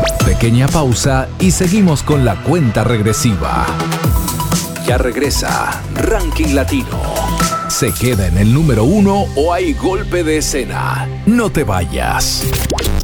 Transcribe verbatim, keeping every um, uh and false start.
Pequeña pausa y seguimos con la cuenta regresiva. Ya regresa Ranking Latino. ¿Se queda en el número uno o hay golpe de escena? No te vayas.